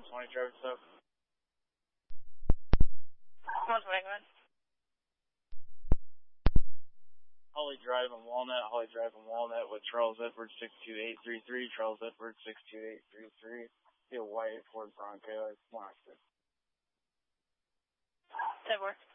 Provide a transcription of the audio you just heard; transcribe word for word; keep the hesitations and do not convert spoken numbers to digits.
twenty driver stuff. one twenty, go ahead. Holly Drive and Walnut, Holly Drive and Walnut with Charles Edwards six two eight three three, Charles Edwards six two eight three three. See a white Ford Bronco. I locked it. ten four.